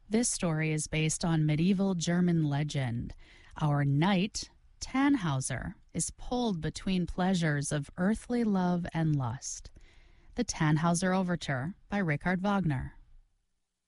This story is based on medieval German legend. Our knight, Tannhauser, is pulled between pleasures of earthly love and lust. The Tannhauser Overture by Richard Wagner.